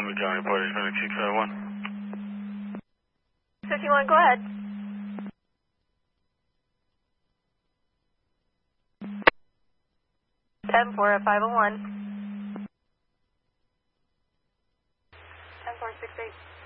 Columbia County, Party Phoenix 651. 51, go ahead. Ten four at 501. 10-4, 6-8.